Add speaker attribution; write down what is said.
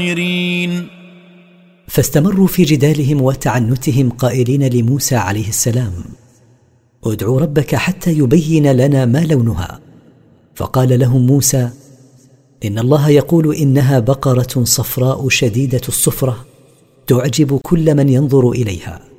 Speaker 1: فاستمروا في جدالهم وتعنتهم قائلين لموسى عليه السلام: ادعوا ربك حتى يبين لنا ما لونها. فقال لهم موسى: إن الله يقول إنها بقرة صفراء شديدة الصفرة تعجب كل من ينظر إليها.